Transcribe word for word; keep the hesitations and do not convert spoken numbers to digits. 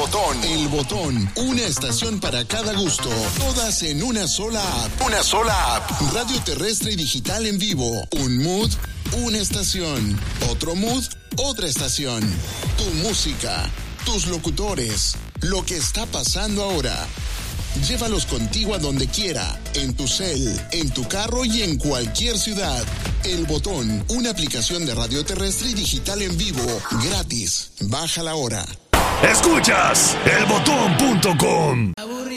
Botón. El Botón. Una estación para cada gusto. Todas en una sola app. Una sola app. Radio terrestre y digital en vivo. Un mood, una estación. Otro mood, otra estación. Tu música, tus locutores, lo que está pasando ahora. Llévalos contigo a donde quiera, en tu cel, en tu carro y en cualquier ciudad. El Botón, una aplicación de radio terrestre y digital en vivo, gratis. Bájala ahora. Escuchas el botón punto com.